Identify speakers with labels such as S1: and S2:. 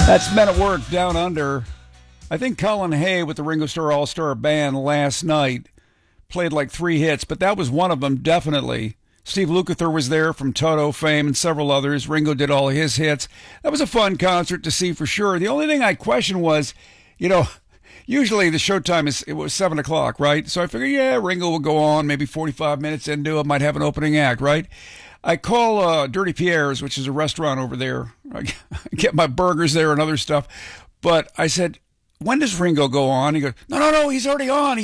S1: That's Men at Work Down Under. I think Colin Hay with the Ringo Starr All-Star Band last night played like 3 hits, but that was one of them, definitely. Steve Lukather was there from Toto fame and several others. Ringo did all his hits. That was a fun concert to see for sure. The only thing I questioned was, usually the showtime it was 7 o'clock, right? So I figured, yeah, Ringo will go on, maybe 45 minutes into it, might have an opening act, right? I call Dirty Pierre's, which is a restaurant over there. I get my burgers there and other stuff. But I said, when does Ringo go on? He goes, no, he's already on.